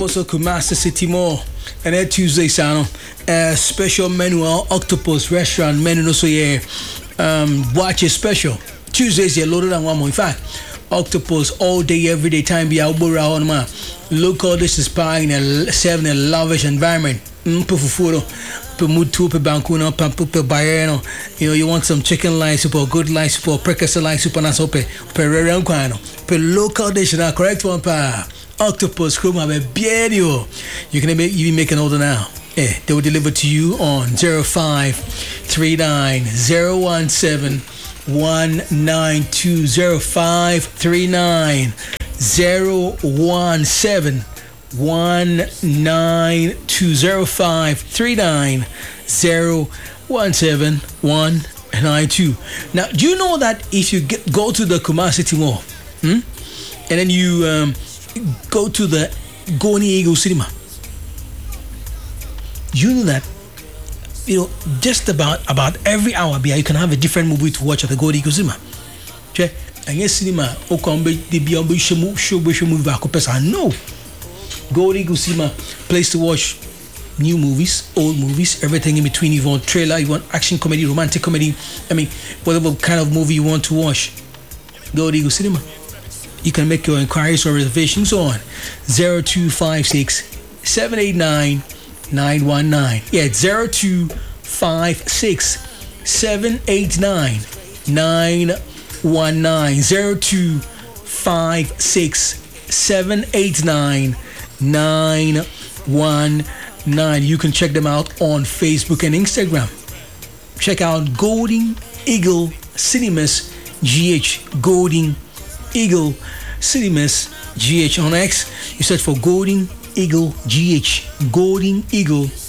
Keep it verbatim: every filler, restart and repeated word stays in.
Octopus or Kumasi City Mall. And then Tuesday, Sano, uh, special menu, uh, Octopus restaurant menu, also yeah, um, watch a special. Tuesdays, you're loaded on one more. In fact, Octopus all day, every day, time be out on my local dish is pie in a seven a lavish environment. Mpufufuro, Pemutu, Pebankuna, Pampupe Bayano. You know, you want some chicken line soup or good line soup or precursor line soup and so pe Pereira Quano. Pe local dish, na correct one pa. Octopus crew have a beauty. You can make you make an order now. Yeah, they will deliver to you on zero five three nine zero one seven one nine two zero five three nine zero one seven one nine two zero five three nine zero one seven one nine two. Now, do you know that if you get, go to the Kumasi City Mall, hmm, and then you um, go to the Goni Eagle Cinema, you know that, you know, just about about every hour you can have a different movie to watch at the Goni Eagle Cinema. Okay? And yes, cinema, okambe the beyond show show movie back up. No, Goni Eagle Cinema, place to watch new movies, old movies, everything in between. You want trailer, you want action comedy, romantic comedy. I mean, whatever kind of movie you want to watch, Goni Eagle Cinema. You can make your inquiries or reservations on zero two five six seven eight nine nine one nine. Yeah, zero two five six seven eight nine nine one nine. zero two five six seven eight nine nine one nine. You can check them out on Facebook and Instagram. Check out Golden Eagle Cinemas G H. Golden Eagle Cinemas G H on X. You search for Golden Eagle G H. Golden Eagle